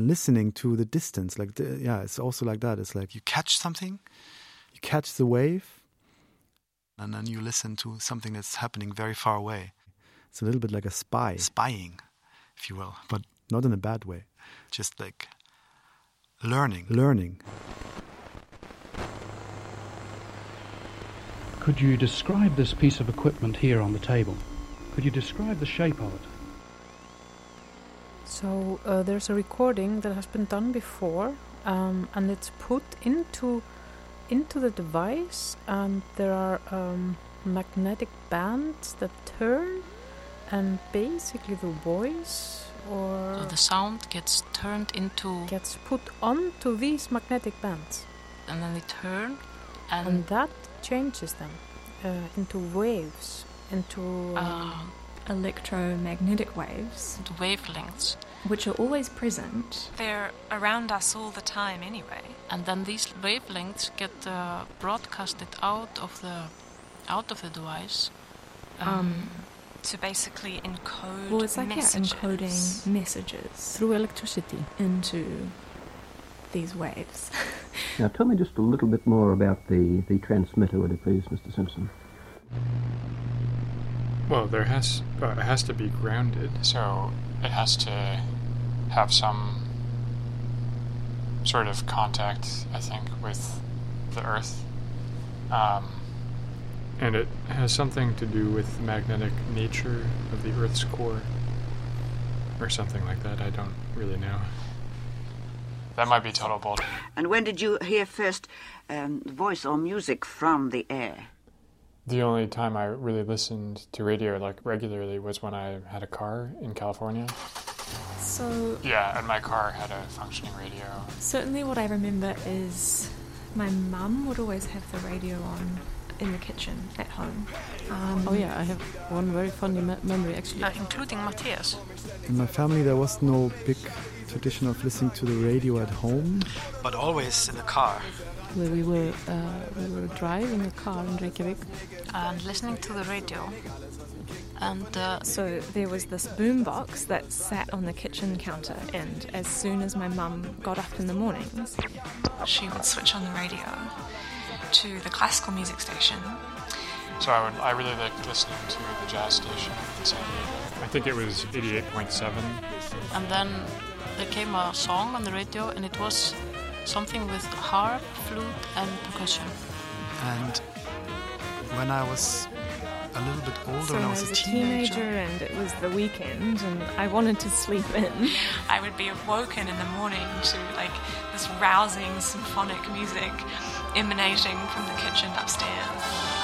listening to the distance. Like, it's also like that. It's like you catch something, you catch the wave, and then you listen to something that's happening very far away. It's a little bit like a spying, if you will, but not in a bad way. Just like learning. Could you describe this piece of equipment here on the table? Could you describe the shape of it? So there's a recording that has been done before, and it's put into the device, and there are magnetic bands that turn, and basically the voice or so the sound gets put onto these magnetic bands, and then they turn, and that changes them into waves, into electromagnetic waves, into wavelengths, which are always present. They're around us all the time anyway. And then these wavelengths get broadcasted out of the device. To basically encode well, it's like messages. Encoding messages through electricity into these waves. Now tell me just a little bit more about the transmitter, would you please, Mr. Simpson? Well, it has to be grounded, so it has to have some sort of contact, I think, with the Earth. And it has something to do with the magnetic nature of the Earth's core, or something like that. I don't really know. That might be total bullshit. And when did you hear first voice or music from the air? The only time I really listened to radio like regularly was when I had a car in California. So yeah, and my car had a functioning radio. Certainly what I remember is my mum would always have the radio on in the kitchen at home. I have one very funny memory actually. Including Matthias. In my family there was no big tradition of listening to the radio at home. But always in the car. Where we were driving a car in Reykjavik and listening to the radio, and so there was this boombox that sat on the kitchen counter, and as soon as my mum got up in the mornings, she would switch on the radio to the classical music station. So I really liked listening to the jazz station in San Diego. I think it was 88.7. And then there came a song on the radio, and it was something with harp, flute, and percussion. And when I was a little bit older, so when I was a teenager, and it was the weekend, and I wanted to sleep in. I would be awoken in the morning to like this rousing symphonic music emanating from the kitchen upstairs.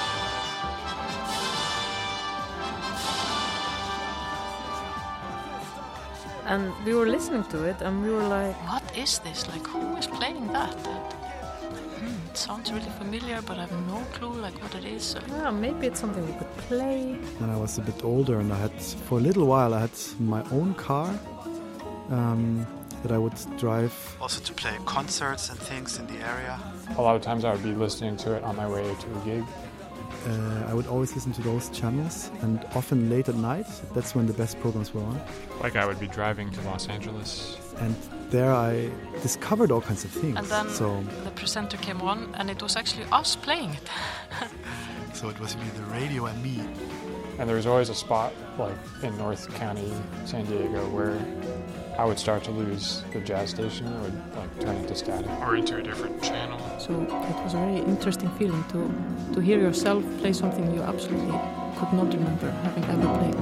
And we were listening to it, and we were like, what is this? Like, who is playing that? It sounds really familiar, but I have no clue like what it is. Yeah, maybe it's something we could play. When I was a bit older, and for a little while, I had my own car that I would drive. Also to play concerts and things in the area. A lot of times I would be listening to it on my way to a gig. I would always listen to those channels, and often late at night. That's when the best programs were on. Like I would be driving to Los Angeles. And there I discovered all kinds of things. And then the presenter came on, and it was actually us playing it. So it was me, the radio, and me. And there was always a spot, like in North County, San Diego, where I would start to lose the jazz station. It would like turn into static or into a different channel. So it was a very interesting feeling to hear yourself play something you absolutely could not remember having ever played.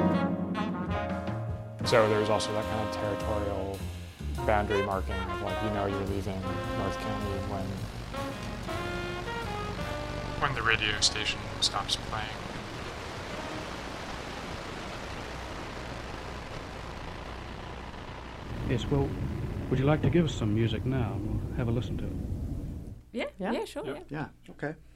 So there was also that kind of territorial boundary marking of like, you know, you're leaving North County when the radio station stops playing. Yes, well, would you like to give us some music now? We'll have a listen to it. Yeah, sure. Yeah, okay.